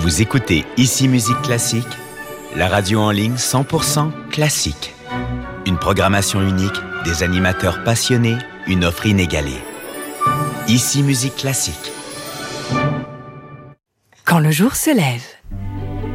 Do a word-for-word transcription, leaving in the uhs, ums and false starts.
Vous écoutez Ici Musique Classique, la radio en ligne cent pour cent classique. Une programmation unique, des animateurs passionnés, une offre inégalée. Ici Musique Classique. Quand le jour se lève.